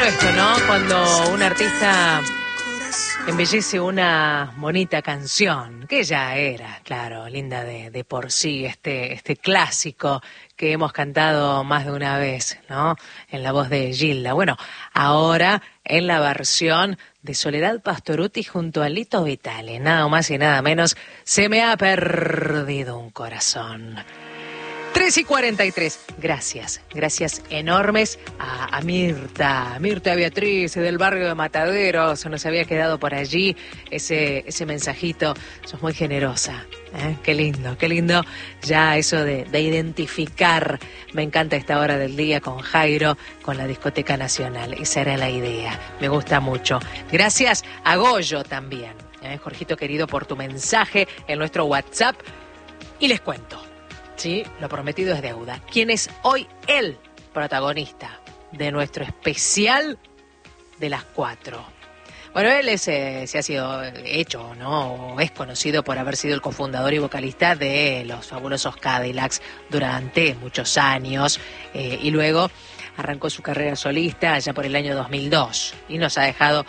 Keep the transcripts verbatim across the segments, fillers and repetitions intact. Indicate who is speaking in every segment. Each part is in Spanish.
Speaker 1: bueno esto, ¿no? Cuando un artista embellece una bonita canción, que ya era, claro, linda de, de por sí, este, este clásico que hemos cantado más de una vez, ¿no? En la voz de Gilda. Bueno, ahora en la versión de Soledad Pastorutti junto a Lito Vitale, nada más y nada menos, Se me ha perdido un corazón. tres y cuarenta y tres. Gracias, gracias enormes a, a Mirta, Mirta Beatriz del barrio de Mataderos. Se nos había quedado por allí ese, ese mensajito. Sos muy generosa, ¿eh? Qué lindo, qué lindo ya eso de, de identificar. Me encanta esta hora del día con Jairo, con la Discoteca Nacional. Esa era la idea, me gusta mucho. Gracias a Goyo también, ¿eh? Jorgito querido, por tu mensaje en nuestro WhatsApp. Y les cuento. Sí, lo prometido es deuda. ¿Quién es hoy el protagonista de nuestro especial de las cuatro? Bueno, él es, eh, se ha sido hecho, ¿no? O es conocido por haber sido el cofundador y vocalista de los fabulosos Cadillacs durante muchos años. Eh, y luego arrancó su carrera solista allá por el año dos mil dos. Y nos ha dejado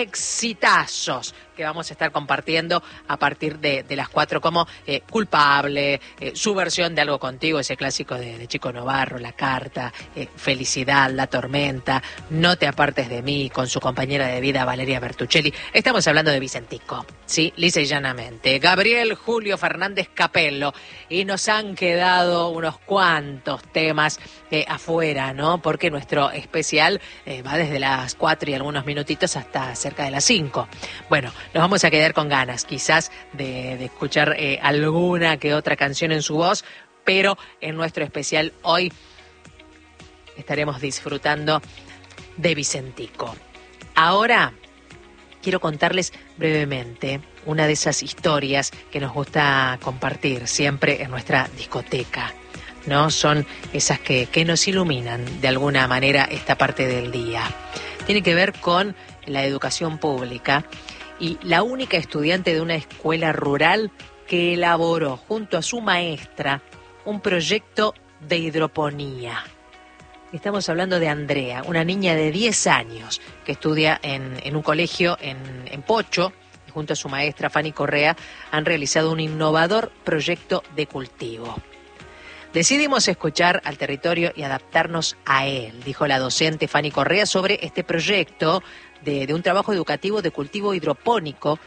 Speaker 1: exitazos que vamos a estar compartiendo a partir de, de las cuatro, como eh, Culpable, eh, su versión de Algo Contigo, ese clásico de, de Chico Novarro, La Carta, eh, Felicidad, La Tormenta, No te apartes de mí, con su compañera de vida Valeria Bertuccelli. Estamos hablando de Vicentico, sí, lisa y llanamente. Gabriel Julio Fernández Capello. Y nos han quedado unos cuantos temas eh, afuera, ¿no? Porque nuestro especial eh, va desde las cuatro y algunos minutitos hasta cerca de las cinco. Bueno, nos vamos a quedar con ganas, quizás, de, de escuchar eh, alguna que otra canción en su voz, pero en nuestro especial hoy estaremos disfrutando de Vicentico. Ahora quiero contarles brevemente una de esas historias que nos gusta compartir siempre en nuestra discoteca, ¿no? Son esas que, que nos iluminan de alguna manera esta parte del día. Tiene que ver con la educación pública y la única estudiante de una escuela rural que elaboró junto a su maestra un proyecto de hidroponía. Estamos hablando de Andrea, una niña de diez años que estudia en, en un colegio en, en Pocho, y junto a su maestra Fanny Correa han realizado un innovador proyecto de cultivo. Decidimos escuchar al territorio y adaptarnos a él, dijo la docente Fanny Correa sobre este proyecto de, de un trabajo educativo de cultivo hidropónico